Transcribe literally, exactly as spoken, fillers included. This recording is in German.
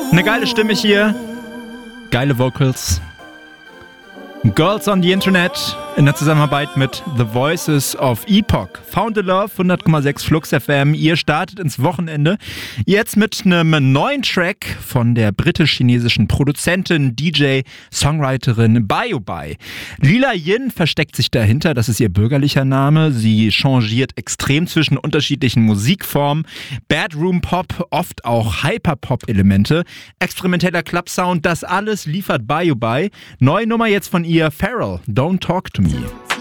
Eine geile Stimme hier, geile Vocals. Girls on the Internet in der Zusammenarbeit mit The Voices of Epoch. Found a Love, hundert Komma sechs Flux F M. Ihr startet ins Wochenende. Jetzt mit einem neuen Track von der britisch-chinesischen Produzentin, D J, Songwriterin Bioby. Lila Yin versteckt sich dahinter, das ist ihr bürgerlicher Name. Sie changiert extrem zwischen unterschiedlichen Musikformen. Bedroom Pop, oft auch Hyperpop-Elemente. Experimenteller Club-Sound, das alles liefert Bioby. Neue Nummer jetzt von ihr, Feral, Don't Talk to Me.